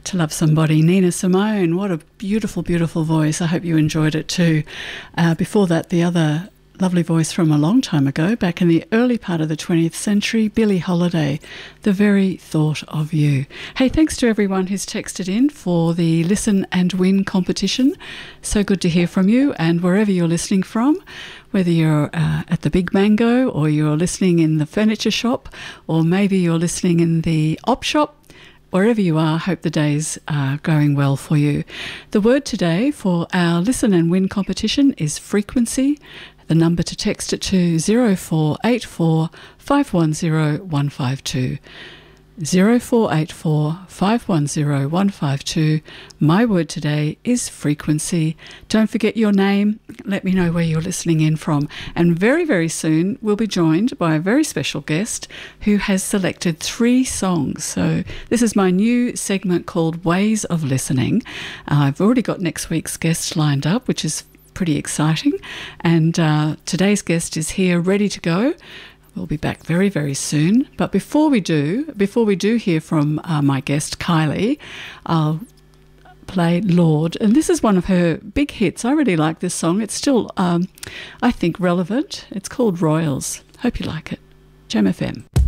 To Love Somebody, Nina Simone. What a beautiful, beautiful voice. I hope you enjoyed it too. Before that, the other lovely voice from a long time ago, back in the early part of the 20th century, Billie Holiday, The Very Thought of You. Hey, thanks to everyone who's texted in for the Listen and Win competition. So good to hear from you, and wherever you're listening from, whether you're at the Big Mango or you're listening in the furniture shop or maybe you're listening in the op shop, wherever you are, hope the days are going well for you. The word today for our Listen and Win competition is frequency. The number to text it to 0484 510 152. 0484 510 152. My word today is frequency. Don't forget your name. Let me know where you're listening in from. And very, very soon we'll be joined by a very special guest who has selected 3 songs. So this is my new segment called Ways of Listening. I've already got next week's guest lined up, which is pretty exciting. And today's guest is here ready to go. We'll be back very, very soon. But before we do hear from my guest, Kylie, I'll play Lorde. And this is one of her big hits. I really like this song. It's still, I think, relevant. It's called Royals. Hope you like it. Jam FM.